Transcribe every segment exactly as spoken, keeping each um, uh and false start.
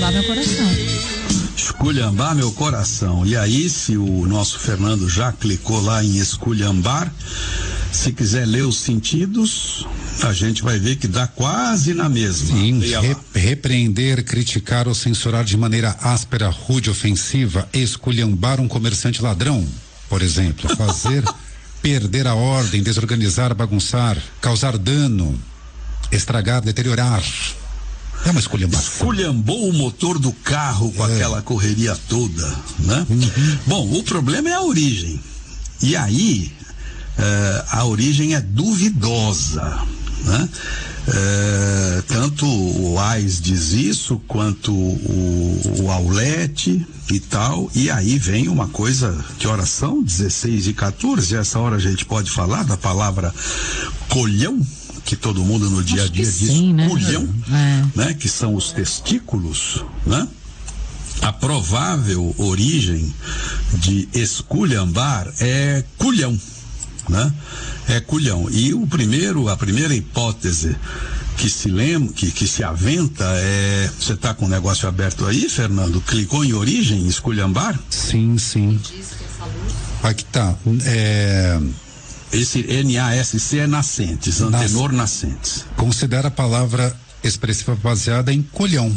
esculhambar meu coração. Esculhambar meu coração. E aí, se o nosso Fernando já clicou lá em esculhambar, se quiser ler os sentidos, a gente vai ver que dá quase na mesma. Sim, re- repreender, criticar ou censurar de maneira áspera, rude, ofensiva, esculhambar um comerciante ladrão, por exemplo, fazer perder a ordem, desorganizar, bagunçar, causar dano, estragar, deteriorar. É uma esculhambação. Esculhambou o motor do carro com é. aquela correria toda, né? Uhum. Bom, o problema é a origem. E aí, uh, a origem é duvidosa, né? Uh, tanto o Ais diz isso, quanto o, o Aulete e tal, e aí vem uma coisa, que horas são? dezesseis e quatorze, essa hora a gente pode falar da palavra colhão, que todo mundo no dia a dia diz sim, né? Culhão, é. né? Que são os testículos, né? A provável origem de esculhambar é culhão, né? É culhão. E o primeiro, a primeira hipótese que se lembra, que, que se aventa é, você está com o negócio aberto aí, Fernando? Clicou em origem, esculhambar? Sim, sim. Aqui tá, é... Esse N A S C é nascentes, antenor Nas... nascentes. Considera a palavra expressiva baseada em colhão.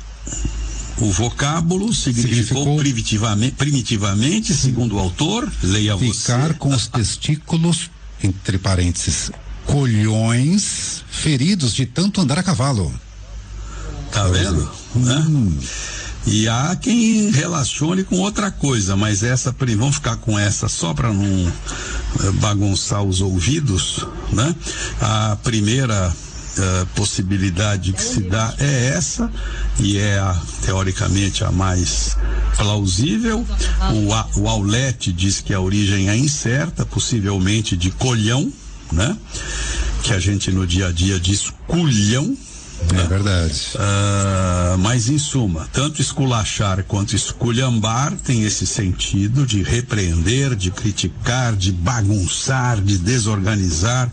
O vocábulo significou, significou primitivamente, primitivamente segundo o autor, leia ficar você. Ficar com os testículos, entre parênteses, colhões feridos de tanto andar a cavalo. Tá vendo? Hum. Né? E há quem relacione com outra coisa, mas essa, vamos ficar com essa só para não bagunçar os ouvidos, né? A primeira uh, possibilidade que se dá é essa, e é a, teoricamente a mais plausível. O, o Aulete diz que a origem é incerta, possivelmente de colhão, né? Que a gente no dia a dia diz culhão. É verdade. Uh, mas em suma, tanto esculachar quanto esculhambar tem esse sentido de repreender, de criticar, de bagunçar, de desorganizar.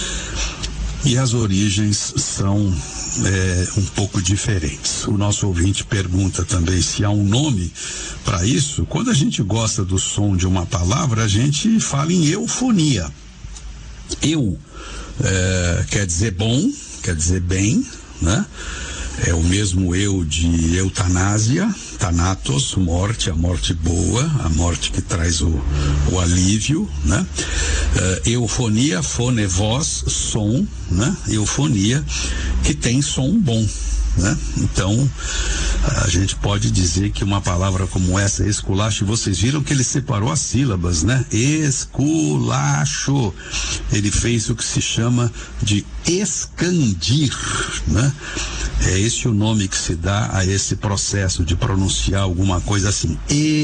E as origens são é, um pouco diferentes. O nosso ouvinte pergunta também se há um nome para isso. Quando a gente gosta do som de uma palavra, a gente fala em eufonia. Eu é, quer dizer bom, quer dizer bem, né? É o mesmo eu de eutanásia, thanatos, morte, a morte boa, a morte que traz o, o alívio, né? Uh, eufonia, fone, voz, som, né? Eufonia, que tem som bom, né? Então, a gente pode dizer que uma palavra como essa, esculacho, vocês viram que ele separou as sílabas, né? Esculacho. Ele fez o que se chama de escandir, né? É esse o nome que se dá a esse processo de pronunciar alguma coisa assim.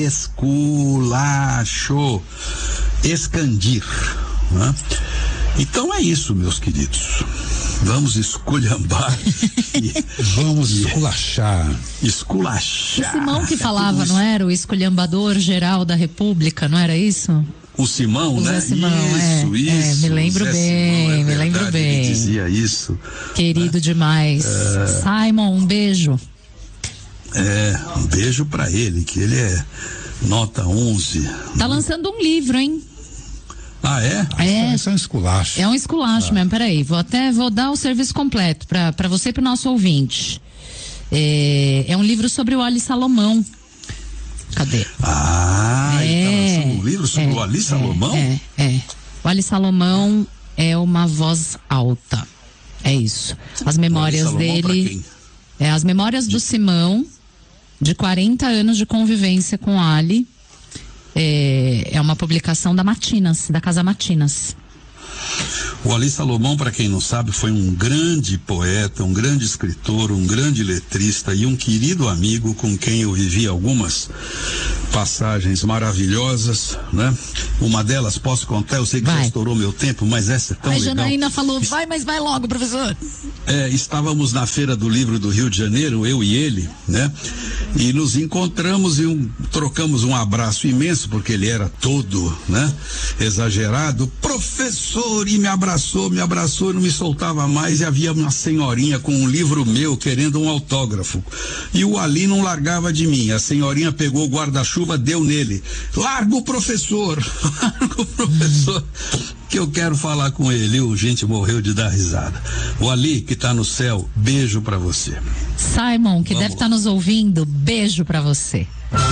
Esculacho. Escandir, né? Então é isso, meus queridos. Vamos esculhambar e vamos esculachar. Esculachar. O Simão que falava, não era? O esculhambador geral da República, não era isso? O Simão, o Zé né? Simão, isso, é, isso. É, me lembro Zé bem, Simão, é me verdade, lembro bem. Ele dizia isso. Querido, né? Demais. É... Simon, um beijo. É, um beijo pra ele, que ele é nota onze. Tá lançando um livro, hein? Ah, é? É. Isso é um esculacho. É um esculacho ah. mesmo, peraí, vou até, vou dar o serviço completo pra, pra você e pro nosso ouvinte. É, é um livro sobre o Ali Salomão. Cadê? Ah, é, ele tá lançando um livro sobre é, o Ali Salomão? É, é, é. O Ali Salomão é uma voz alta. É isso. As memórias dele. É, as memórias do Simão, de quarenta anos de convivência com Ali. É, é uma publicação da Matinas, da Casa Matinas. O Ali Salomão, para quem não sabe, foi um grande poeta, um grande escritor, um grande letrista e um querido amigo com quem eu vivi algumas passagens maravilhosas, né? Uma delas, posso contar, eu sei que vai. Já estourou meu tempo, mas essa é tão a legal. A Janaína falou, vai, mas vai logo, professor. É, estávamos na Feira do Livro do Rio de Janeiro, eu e ele, né? E nos encontramos e um, trocamos um abraço imenso, porque ele era todo, né? Exagerado. Professor, e me abraçou, me abraçou e não me soltava mais, e havia uma senhorinha com um livro meu querendo um autógrafo. E o Ali não largava de mim. A senhorinha pegou o guarda-chuva, deu nele. Larga o professor, larga o professor, que eu quero falar com ele. O gente morreu de dar risada. O Ali, que tá no céu, beijo pra você. Simon, que Vamos deve estar tá nos ouvindo, beijo pra você.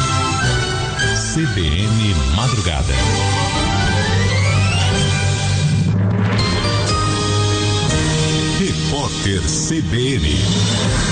C B N Madrugada. Repórter C B N.